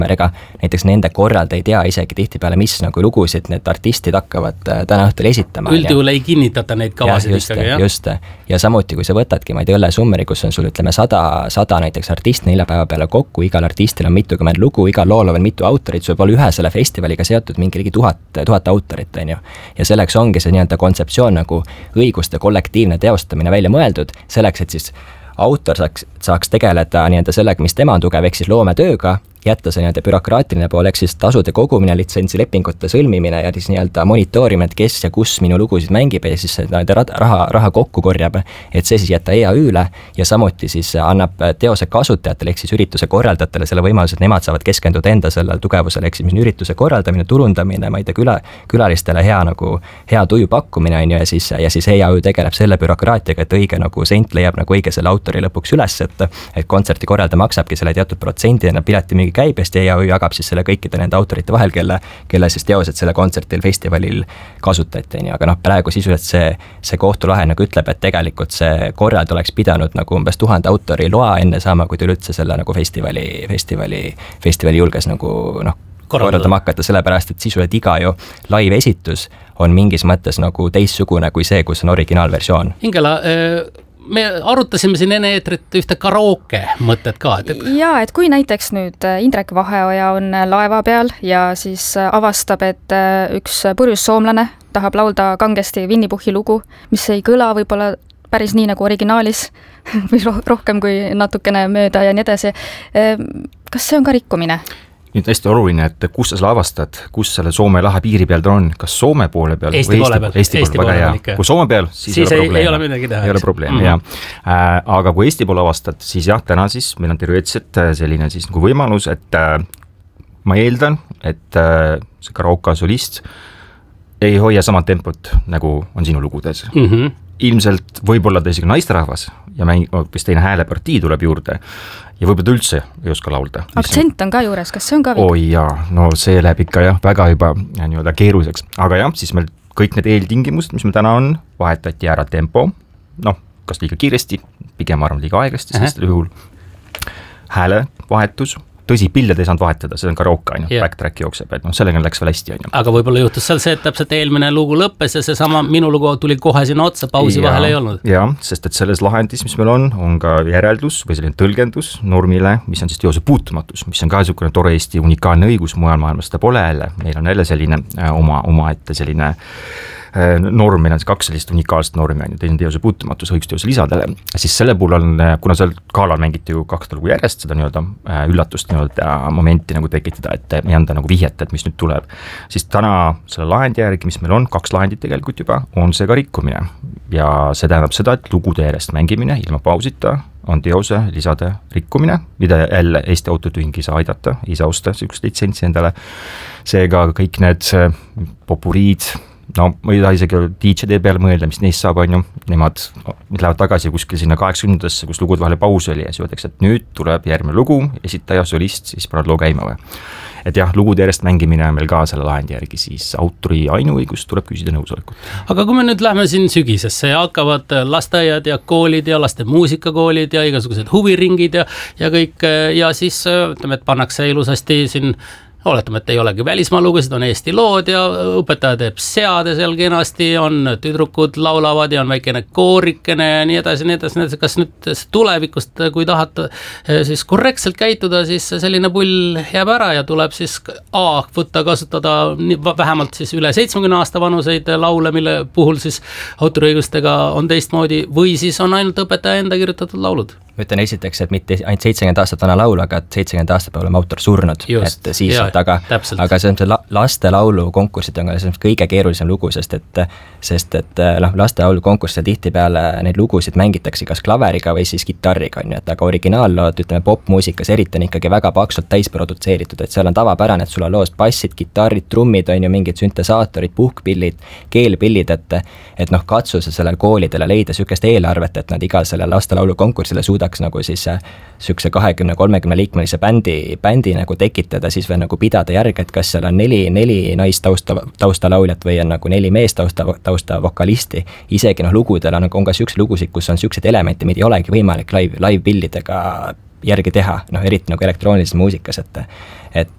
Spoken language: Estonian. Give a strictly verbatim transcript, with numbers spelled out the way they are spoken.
ega näiteks nende korralda ei tea isegi tihtipeale, mis nagu lugusid need artistid hakkavad täna õhtul esitama. Üldjuhul ei kinnitata neid kavasid just, ikkagi, jah? Just, ja samuti, kui sa võtadki, ma ei tea, Õlle Summeri, kus on sul, ütleme, sada, sada näiteks artist nelja päeva peale kokku, igal artistil on mitukümmend lugu, igal lool on mitu autorit, sul võib olla ühe selle festivaliga seotud mingi ligi tuhat, tuhat autorit, on ju. Ja selleks ongi see nii-öelda kontseptsioon nagu õiguste kollektiivne teostamine välja mõeldud, selleks, et siis autor saaks, saaks tegeleda nii-öelda sellega, mis tema on tugev, ehk siis loometööga, jätta see nii-öelda bürokraatiline pool, ehk siis tasude kogumine, litsentsilepingute sõlmimine ja siis nii-öelda monitoorimine, et kes ja kus minu lugusid mängib ja siis raha, raha kokku korjab, et see siis jätta E A Üle ja samuti siis annab teose kasutajatele, ehk siis ürituse korraldajatele selle võimaluse, et nemad saavad keskenduda enda sellel tugevusele, ehk siis mis ürituse korraldamine, turundamine, ma ei tea, küla, külalistele hea nagu hea tuju pakkumine on ju, ja siis, ja siis E A Ü tegeleb selle bürokraatiaga, et õige nagu sent leiab nagu õige selle autori lõpuks üles, et, et kontserti korralda maksabki selle teatud protsendi ja pileti mingi käibest ja E A Ü jagab siis selle kõikide nende autorite vahel, kelle, kelle siis teosed selle kontsertil, festivalil kasutati, aga noh, praegu sisuliselt see, see kohtulahe nagu ütleb, et tegelikult see korrald oleks pidanud nagu umbes tuhande autori loa enne saama, kui ta üldse selle nagu festivali, festivali, festivali julges nagu noh, korraldama hakata, sellepärast, et sisuliselt iga ju live esitus on mingis mõttes nagu teistsugune kui see, kus on originaalversioon. Ingela, me arutasime siin enne eetrit ühte karaoke mõtet ka. Et... Jaa, et kui näiteks nüüd Indrek Vaheoja on laeva peal ja siis avastab, et üks purjus soomlane tahab laulda kangesti Winnie Puhhi lugu, mis ei kõla võib-olla päris nii nagu originaalis või rohkem kui natukene mööda ja nii edasi. Kas see on ka rikkumine? Nüüd hästi oluline, et kus sa selle avastad, kus selle Soome lahe piiri peal ta on, kas Soome poole peal Eesti või poole peal, Eesti poole, väga hea. Kui Soome peal, siis, siis ei ole probleem. Ei ole midagi teha. Ei ole probleem, mm-hmm. jah. Äh, aga kui Eesti poole avastad, siis jah, täna siis meil on teoreetiliselt selline siis nagu võimalus, et äh, ma eeldan, et äh, see karaoke solist ei hoia sama tempot, nagu on sinu lugudes. Mm-hmm. Ilmselt võib-olla ta isegi naisterahvas ja mäng, kes teine häälepartii tuleb juurde ja võib-olla ta üldse ei oska laulda. Aktsent on ka juures, kas see on ka viik? Oi jaa, no see läheb ikka jah, väga juba nii-öelda keeruliseks. Aga jah, siis meil kõik need eeltingimused, mis meil täna on, vahetati ära tempo, noh, kas liiga kiiresti, pigem arvan liiga aeglasti, sest juhul hääle vahetus, tõsi, pilled ei saanud vahetada, see on karaoke, on ju, backtrack jookseb, et noh, sellega läks veel hästi, on ju. Aga võib-olla juhtus seal see, et täpselt eelmine lugu lõppes ja see sama minu lugu tuli kohe sinna otsa, pausi ja, vahel ei olnud. Jah, sest et selles lahendis, mis meil on, on ka järeldus või selline tõlgendus normile, mis on siis teose puutumatus, mis on ka niisugune tore Eesti unikaalne õigus, mujal maailmas ta pole jälle, meil on jälle selline äh, oma, oma ette selline norm, meil on kaks sellist unikaalset normi, on ju, teine teose puutumatus õigusteose lisadele, siis selle puhul on, kuna seal kaalal mängiti ju kaks lugu järjest, seda nii-öelda üllatust nii-öelda momenti nagu tekitada, et ei anda nagu vihjet, et mis nüüd tuleb, siis täna selle lahendi järgi, mis meil on, kaks lahendit tegelikult juba, on see ka rikkumine ja see tähendab seda, et lugude järjest mängimine ilma pausita on teose lisade rikkumine, mida jälle Eesti Autotühing ei saa aidata, ei saa osta sellist litsentsi endale, seega kõik need popuriid, no ma ei taha isegi D J-de peale mõelda, mis neist saab, on ju, nemad lähevad tagasi kuskil sinna kaheksakümnendatesse, kus lugud vahele paus oli ja siis öeldakse, et nüüd tuleb järgmine lugu, esitaja, solist, siis paned loo käima või. Et jah, lugude järjest mängimine on meil ka selle lahendi järgi, siis autori ainuõigus tuleb küsida nõusolekut. Aga kui me nüüd lähme siin sügisesse ja hakkavad lasteaiad ja koolid ja laste muusikakoolid ja igasugused huviringid ja, ja kõik ja siis ütleme, et pannakse ilusasti siin oletame, et ei olegi välismaa lugusid, on Eesti lood ja õpetaja teeb seade seal kenasti, on tüdrukud laulavad ja on väikene koorikene ja nii edasi, nii edasi, nii edasi. Kas nüüd tulevikust, kui tahad siis korrektselt käituda, siis selline pull jääb ära ja tuleb siis A, võtta kasutada vähemalt siis üle seitsmekümne aasta vanuseid laule, mille puhul siis autoriõigustega on teistmoodi või siis on ainult õpetaja enda kirjutatud laulud. Ma ütlen esiteks, et mitte ainult seitsekümmend aastat vana laul, aga seitsekümmend aastat peale oleme autor surnud, just, et siis ja, aga, aga see on see laste laulu konkursid on see kõige keerulisem lugu, sest et, sest et noh, laste laulu konkursil tihtipeale neid lugusid mängitakse kas klaveriga või siis kitarriga, on ju, et aga originaallood, ütleme popmuusikas eriti on ikkagi väga paksult täisprodutseeritud, et seal on tavapärane, et sul on loos bassid, kitarrid, trummid, on ju, mingid süntesaatorid, puhkpillid, keelpillid, et, et noh, katsu sa sellel koolidele leida sükest eelarvet, et nad igal selle laste laulu konkursile suudaks nagu siis sükse kahekümne kolmekümne liikmelise bändi, bändi nagu tekitada, siis veel nagu pidada järge, et kas seal on neli, neli naist tausta, taustalauljat või on nagu neli meest tausta, tausta vokalisti. Isegi noh, lugudel on, on ka sükse lugusid, kus on sükseid elemente, mida ei olegi võimalik live, live pillidega järgi teha, noh eriti nagu elektroonilises muusikas, et et